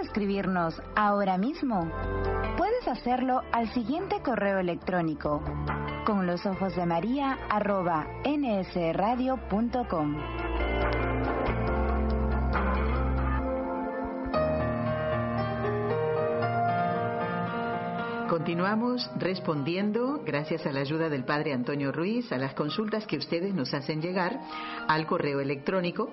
escribirnos ahora mismo? Puedes hacerlo al siguiente correo electrónico: conlosojosdemaria@nsradio.com. Continuamos respondiendo, gracias a la ayuda del Padre Antonio Ruiz, a las consultas que ustedes nos hacen llegar al correo electrónico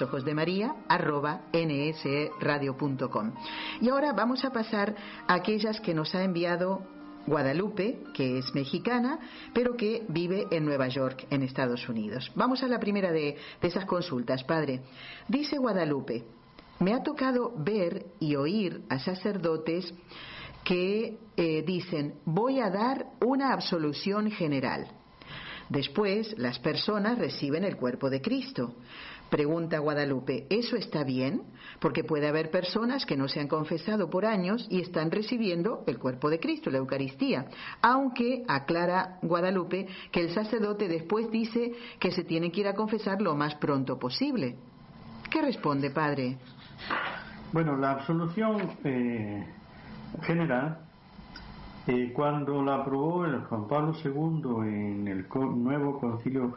conlosojosdemaria@nsradio.com. Y ahora vamos a pasar a aquellas que nos ha enviado Guadalupe, que es mexicana, pero que vive en Nueva York, en Estados Unidos. Vamos a la primera de esas consultas, Padre. Dice Guadalupe: me ha tocado ver y oír a sacerdotes que dicen: voy a dar una absolución general. Después las personas reciben el cuerpo de Cristo. Pregunta Guadalupe: ¿eso está bien? Porque puede haber personas que no se han confesado por años y están recibiendo el cuerpo de Cristo, la Eucaristía. Aunque aclara Guadalupe que el sacerdote después dice que se tiene que ir a confesar lo más pronto posible. ¿Qué responde, Padre? Bueno, la absolución general, cuando la aprobó el Juan Pablo II en el nuevo concilio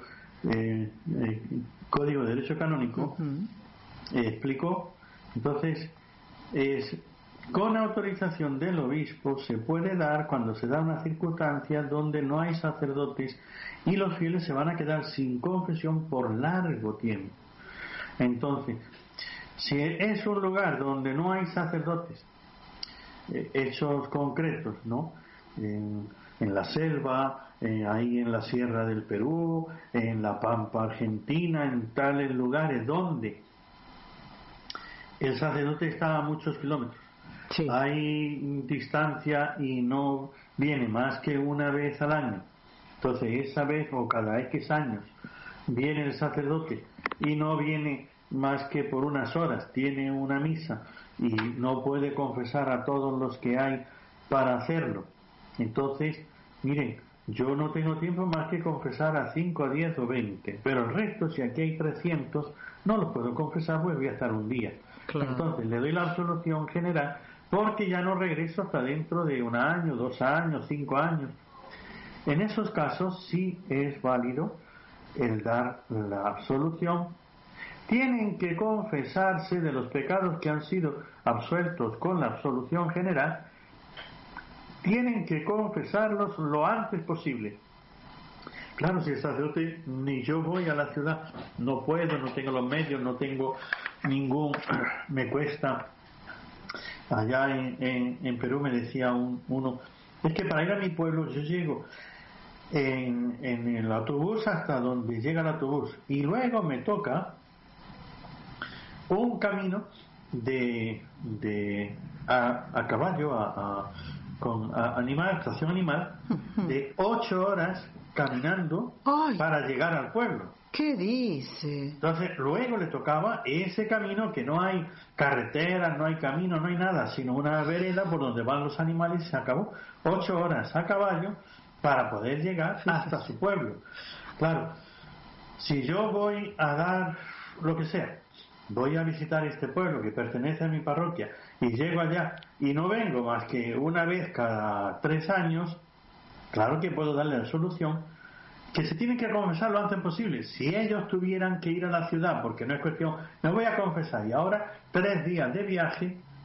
Código de Derecho Canónico, explicó, entonces, con autorización del obispo se puede dar cuando se da una circunstancia donde no hay sacerdotes y los fieles se van a quedar sin confesión por largo tiempo. Entonces, si es un lugar donde no hay sacerdotes, hechos concretos, ¿no? En la selva, ahí en la sierra del Perú, en la Pampa Argentina, en tales lugares donde el sacerdote está a muchos kilómetros. Sí. Hay distancia y no viene más que una vez al año. Entonces, esa vez o cada X años viene el sacerdote y no viene más que por unas horas, tiene una misa y no puede confesar a todos los que hay para hacerlo. Entonces, miren, yo no tengo tiempo más que confesar a 5, a 10 o 20, pero el resto, si aquí hay 300, no los puedo confesar, pues voy a estar un día. Claro. Entonces le doy la absolución general porque ya no regreso hasta dentro de 1 año, 2 años, 5 años. En esos casos sí es válido el dar la absolución. Tienen que confesarse de los pecados que han sido absueltos con la absolución general, tienen que confesarlos lo antes posible. Claro, si el sacerdote, ni yo voy a la ciudad, no puedo, no tengo los medios, no tengo me cuesta. Allá en Perú me decía uno, es que para ir a mi pueblo yo llego en el autobús hasta donde llega el autobús y luego me toca un camino a caballo, con animal, estación animal, de 8 horas caminando. ¡Ay! Para llegar al pueblo. ¿Qué dice? Entonces luego le tocaba ese camino que no hay carretera, no hay camino, no hay nada, sino una vereda por donde van los animales. Se acabó 8 horas a caballo para poder llegar hasta su pueblo. Claro, si yo voy a dar lo que sea, voy a visitar este pueblo que pertenece a mi parroquia y llego allá y no vengo más que una vez cada 3 años, claro que puedo darle la solución que se tienen que confesar lo antes posible. Si ellos tuvieran que ir a la ciudad, porque no es cuestión, me voy a confesar y ahora 3 días de viaje,